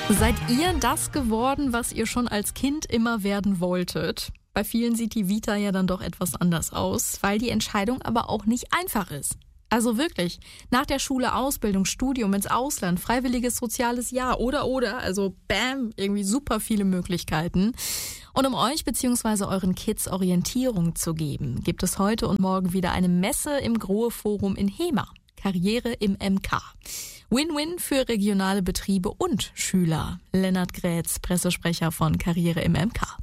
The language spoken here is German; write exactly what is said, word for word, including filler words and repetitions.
Seid ihr das geworden, was ihr schon als Kind immer werden wolltet? Bei vielen sieht die Vita ja dann doch etwas anders aus, weil die Entscheidung aber auch nicht einfach ist. Also wirklich, nach der Schule Ausbildung, Studium ins Ausland, freiwilliges soziales Jahr oder oder, also bam, irgendwie super viele Möglichkeiten. Und um euch bzw. euren Kids Orientierung zu geben, gibt es heute und morgen wieder eine Messe im Grohe Forum in Hemer. Karriere im M K. Win-Win für regionale Betriebe und Schüler. Lennart Grätz, Pressesprecher von Karriere im M K.